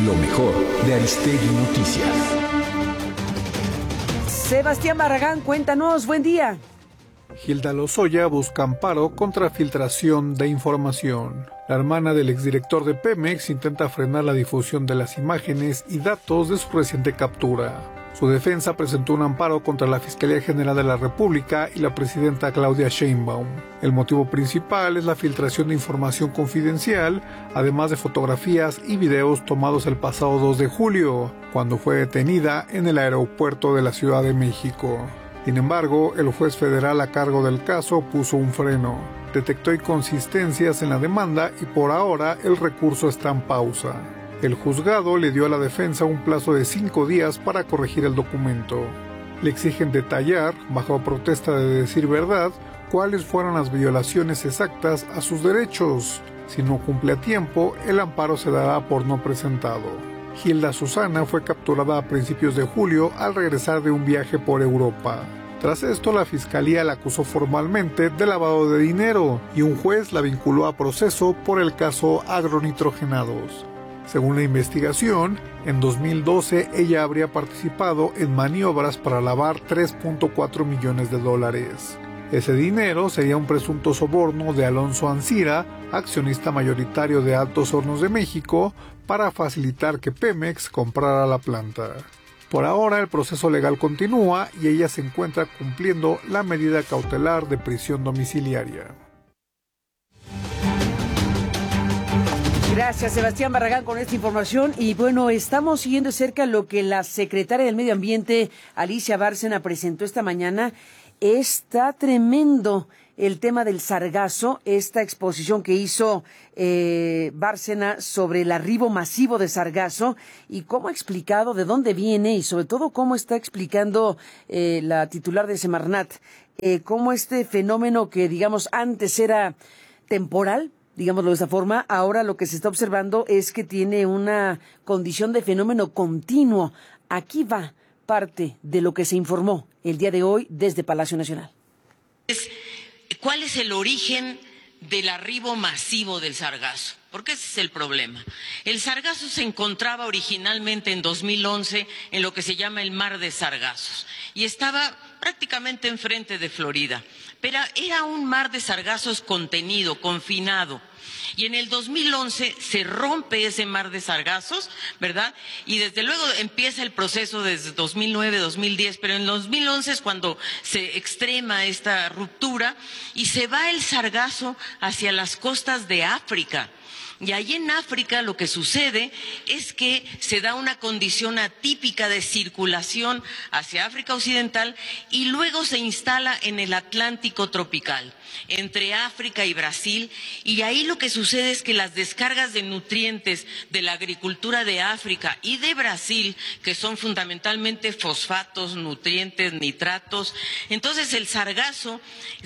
Lo mejor de Aristegui Noticias. Sebastián Barragán, cuéntanos, buen día. Hilda Lozoya busca amparo contra filtración de información. La hermana del exdirector de Pemex intenta frenar la difusión de las imágenes y datos de su reciente captura. Su defensa presentó un amparo contra la Fiscalía General de la República y la presidenta Claudia Sheinbaum. El motivo principal es la filtración de información confidencial, además de fotografías y videos tomados el pasado 2 de julio, cuando fue detenida en el aeropuerto de la Ciudad de México. Sin embargo, el juez federal a cargo del caso puso un freno. Detectó inconsistencias en la demanda y por ahora el recurso está en pausa. El juzgado le dio a la defensa un plazo de 5 días para corregir el documento. Le exigen detallar, bajo protesta de decir verdad, cuáles fueron las violaciones exactas a sus derechos. Si no cumple a tiempo, el amparo se dará por no presentado. Hilda Susana fue capturada a principios de julio al regresar de un viaje por Europa. Tras esto, la fiscalía la acusó formalmente de lavado de dinero y un juez la vinculó a proceso por el caso agronitrogenados. Según la investigación, en 2012 ella habría participado en maniobras para lavar $3.4 millones. Ese dinero sería un presunto soborno de Alonso Ancira, accionista mayoritario de Altos Hornos de México, para facilitar que Pemex comprara la planta. Por ahora el proceso legal continúa y ella se encuentra cumpliendo la medida cautelar de prisión domiciliaria. Gracias, Sebastián Barragán, con esta información. Y bueno, estamos siguiendo de cerca lo que la secretaria del Medio Ambiente, Alicia Bárcena, presentó esta mañana. Está tremendo el tema del sargazo, esta exposición que hizo Bárcena sobre el arribo masivo de sargazo y cómo ha explicado de dónde viene y sobre todo cómo está explicando la titular de Semarnat, cómo este fenómeno que digamos antes era temporal, digámoslo de esa forma, ahora lo que se está observando es que tiene una condición de fenómeno continuo. Aquí va parte de lo que se informó el día de hoy desde Palacio Nacional. ¿Cuál es el origen del arribo masivo del sargazo? Porque ese es el problema. El sargazo se encontraba originalmente en 2011 en lo que se llama el Mar de Sargazos y estaba prácticamente enfrente de Florida, pero era un mar de sargazos contenido, confinado. Y en el 2011 se rompe ese mar de sargazos, ¿verdad? Y desde luego empieza el proceso desde 2009, 2010, pero en 2011 es cuando se extrema esta ruptura y se va el sargazo hacia las costas de África. Y allí en África lo que sucede es que se da una condición atípica de circulación hacia África Occidental y luego se instala en el Atlántico tropical, entre África y Brasil, y ahí lo que sucede es que las descargas de nutrientes de la agricultura de África y de Brasil, que son fundamentalmente fosfatos, nutrientes, nitratos, entonces el sargazo,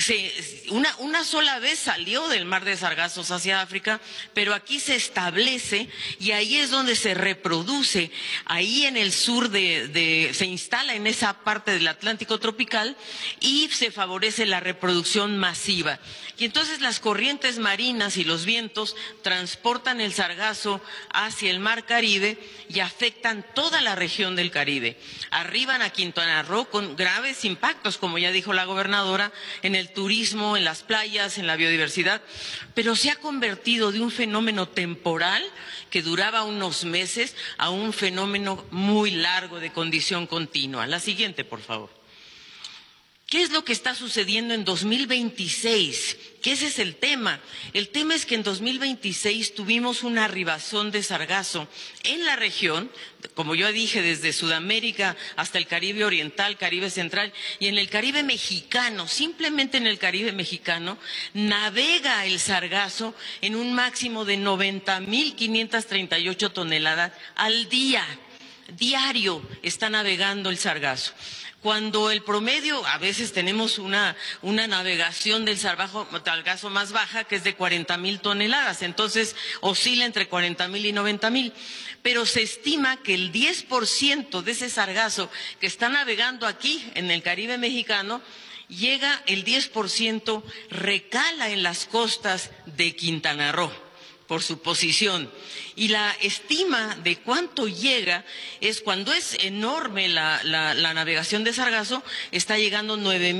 una sola vez salió del mar de Sargazos hacia África, pero aquí se establece y ahí es donde se reproduce, ahí en el sur se instala en esa parte del Atlántico tropical y se favorece la reproducción masiva. Y entonces las corrientes marinas y los vientos transportan el sargazo hacia el mar Caribe y afectan toda la región del Caribe. Arriban a Quintana Roo con graves impactos, como ya dijo la gobernadora, en el turismo, en las playas, en la biodiversidad, pero se ha convertido de un fenómeno temporal que duraba unos meses a un fenómeno muy largo de condición continua. La siguiente, por favor. ¿Qué es lo que está sucediendo en 2026? Que ese es el tema. El tema es que en 2026 tuvimos una arribazón de sargazo en la región, como yo dije, desde Sudamérica hasta el Caribe Oriental, Caribe Central y en el Caribe Mexicano, simplemente en el Caribe Mexicano, navega el sargazo en un máximo de 90.538 toneladas al día. Diario está navegando el sargazo. Cuando el promedio, a veces tenemos una navegación del sargazo más baja, que es de 40.000 toneladas, entonces oscila entre 40.000 y 90.000, pero se estima que el 10% de ese sargazo que está navegando aquí en el Caribe mexicano, el 10% recala en las costas de Quintana Roo. por su posición. Y la estima de cuánto llega es, cuando es enorme la navegación de sargazo, está llegando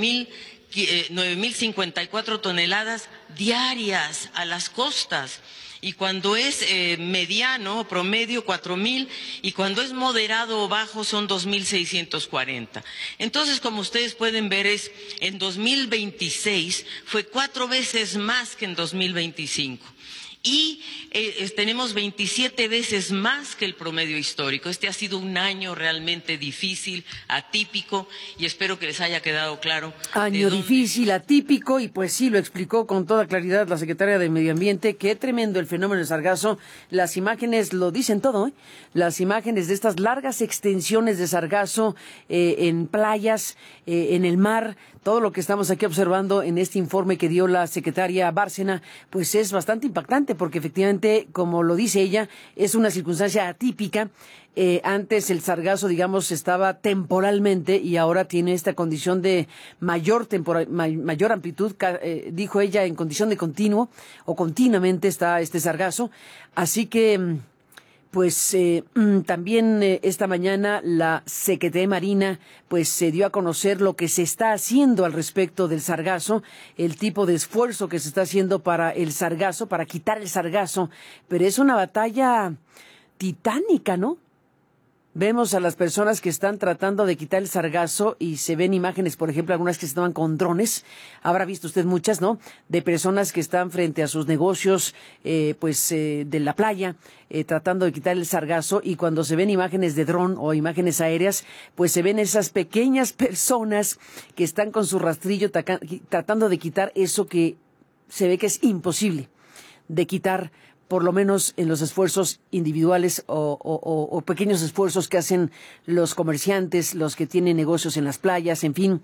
9.054 toneladas diarias a las costas. Y cuando es mediano o promedio, 4.000, y cuando es moderado o bajo son 2.640. Entonces, como ustedes pueden ver, en 2026 fue 4 veces más que en 2025. Y tenemos 27 veces más que el promedio histórico. Este ha sido un año realmente difícil, atípico, y espero que les haya quedado claro. Año difícil, atípico, y pues sí, lo explicó con toda claridad la secretaria de Medio Ambiente. Qué tremendo el fenómeno del sargazo. Las imágenes lo dicen todo, ¿eh? Las imágenes de estas largas extensiones de sargazo en playas, en el mar, todo lo que estamos aquí observando en este informe que dio la secretaria Bárcena, pues es bastante impactante, porque efectivamente, como lo dice ella, es una circunstancia atípica. Antes el sargazo, digamos, estaba temporalmente, y ahora tiene esta condición de mayor amplitud, dijo ella, en condición de continuo o continuamente está este sargazo. Así que pues también esta mañana la Secretaría de Marina pues se dio a conocer lo que se está haciendo al respecto del sargazo, el tipo de esfuerzo que se está haciendo para el sargazo, para quitar el sargazo, pero es una batalla titánica, ¿no? Vemos a las personas que están tratando de quitar el sargazo y se ven imágenes, por ejemplo, algunas que se toman con drones. Habrá visto usted muchas, ¿no? De personas que están frente a sus negocios, de la playa, tratando de quitar el sargazo, y cuando se ven imágenes de dron o imágenes aéreas, pues se ven esas pequeñas personas que están con su rastrillo tratando de quitar eso que se ve que es imposible de quitar, por lo menos en los esfuerzos individuales o pequeños esfuerzos que hacen los comerciantes, los que tienen negocios en las playas, en fin.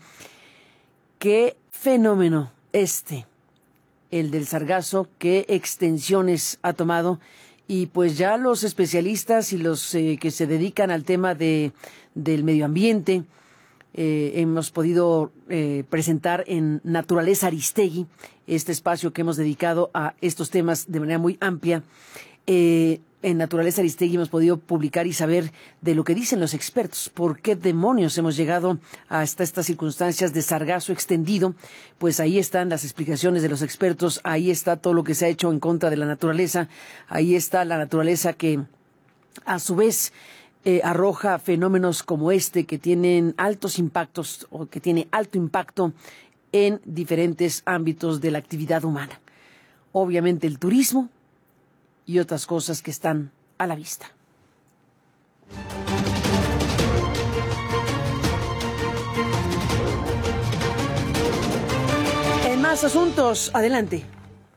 Qué fenómeno el del sargazo, qué extensiones ha tomado, y pues ya los especialistas y los que se dedican al tema del medio ambiente, hemos podido presentar en Naturaleza Aristegui, este espacio que hemos dedicado a estos temas de manera muy amplia. En Naturaleza Aristegui hemos podido publicar y saber de lo que dicen los expertos. ¿Por qué demonios hemos llegado hasta estas circunstancias de sargazo extendido? Pues ahí están las explicaciones de los expertos, ahí está todo lo que se ha hecho en contra de la naturaleza, ahí está la naturaleza que a su vez arroja fenómenos como que tienen altos impactos, o que tiene alto impacto en diferentes ámbitos de la actividad humana. Obviamente el turismo y otras cosas que están a la vista. En más asuntos, adelante.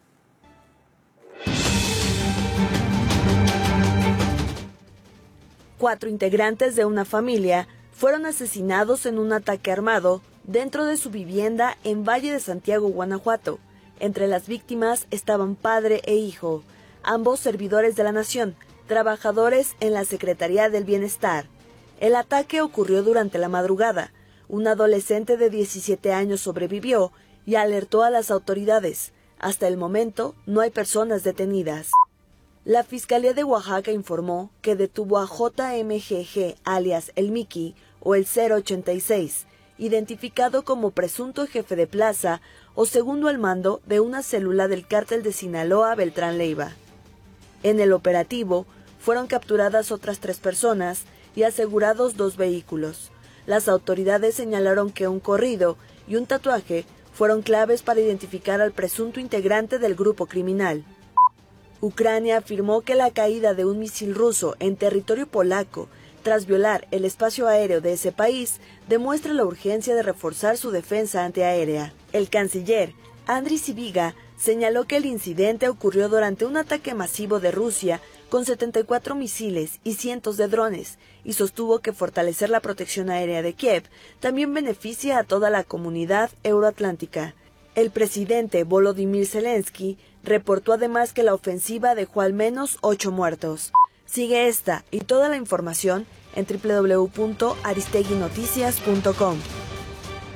Cuatro integrantes de una familia fueron asesinados en un ataque armado dentro de su vivienda en Valle de Santiago, Guanajuato. Entre las víctimas estaban padre e hijo, ambos servidores de la nación, trabajadores en la Secretaría del Bienestar. El ataque ocurrió durante la madrugada. Un adolescente de 17 años sobrevivió y alertó a las autoridades. Hasta el momento no hay personas detenidas. La Fiscalía de Oaxaca informó que detuvo a JMGG, alias El Miki, o el 086, identificado como presunto jefe de plaza o segundo al mando de una célula del cártel de Sinaloa, Beltrán Leiva. En el operativo fueron capturadas otras 3 personas y asegurados 2 vehículos. Las autoridades señalaron que un corrido y un tatuaje fueron claves para identificar al presunto integrante del grupo criminal. Ucrania afirmó que la caída de un misil ruso en territorio polaco tras violar el espacio aéreo de ese país demuestra la urgencia de reforzar su defensa antiaérea. El canciller Andriy Sybiga señaló que el incidente ocurrió durante un ataque masivo de Rusia con 74 misiles y cientos de drones, y sostuvo que fortalecer la protección aérea de Kiev también beneficia a toda la comunidad euroatlántica. El presidente Volodymyr Zelensky reportó además que la ofensiva dejó al menos 8 muertos. Sigue esta y toda la información en www.aristeguinoticias.com.